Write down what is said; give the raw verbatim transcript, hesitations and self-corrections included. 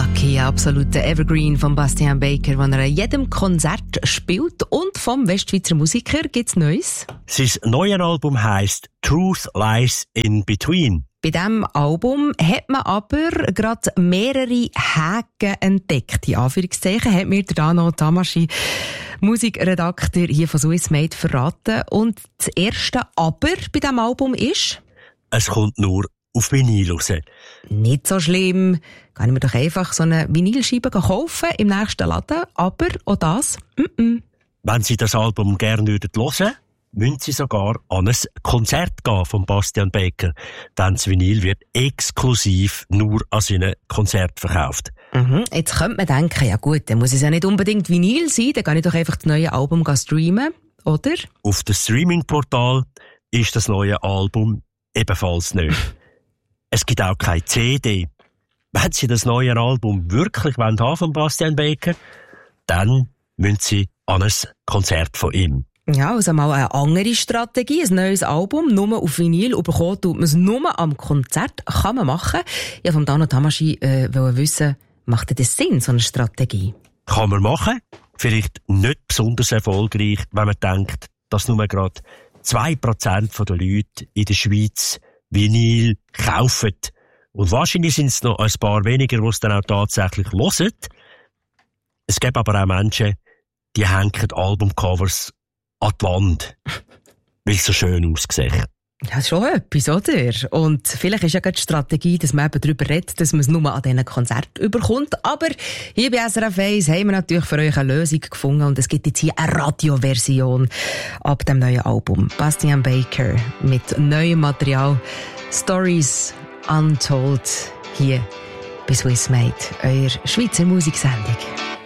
Lucky, absoluter Evergreen von Bastian Baker, den er an jedem Konzert spielt. Und vom Westschweizer Musiker gibt's Neues. Sein neues Album heisst «Truth Lies in Between». Bei diesem Album hat man aber gerade mehrere Häkchen entdeckt. In Anführungszeichen hat mir der Dano Tamaschi, Musikredakteur hier von Swiss Made, verraten. Und das erste Aber bei diesem Album ist: Es kommt nur auf Vinyl raus. Nicht so schlimm. Kann ich mir doch einfach so eine Vinylscheibe kaufen im nächsten Laden. Aber auch das, mm-mm. Wenn Sie das Album gerne hören würden, müssen Sie sogar an ein Konzert gehen von Bastian Baker. Denn das Vinyl wird exklusiv nur an seinen Konzert verkauft. Mhm. Jetzt könnte man denken, ja gut, dann muss es ja nicht unbedingt Vinyl sein, dann kann ich doch einfach das neue Album streamen, oder? Auf dem Streaming-Portal ist das neue Album ebenfalls nicht. Es gibt auch keine C D. Wenn Sie das neue Album wirklich haben wollen von Bastian Baker, dann müssen Sie an ein Konzert von ihm. Ja, also mal eine andere Strategie, ein neues Album, nur auf Vinyl, bekommen tut man es nur am Konzert, kann man machen. Ja, vom Dano Tamaschi äh, wollen wissen, macht das Sinn, so eine Strategie? Kann man machen, vielleicht nicht besonders erfolgreich, wenn man denkt, dass nur gerade zwei Prozent der Leute in der Schweiz Vinyl kaufen. Und wahrscheinlich sind es noch ein paar weniger, die es dann auch tatsächlich hören. Es gibt aber auch Menschen, die hängen Albumcovers an die Wand, weil es so schön aussieht. Ja, schon etwas, oder? Und vielleicht ist ja gerade die Strategie, dass man eben darüber redet, dass man es nur an diesen Konzerten überkommt. Aber hier bei S R F eins haben wir natürlich für euch eine Lösung gefunden und es gibt jetzt hier eine Radioversion ab dem neuen Album. Bastian Baker mit neuem Material. Stories Untold hier bei Swiss Made, eurer Schweizer Musiksendung.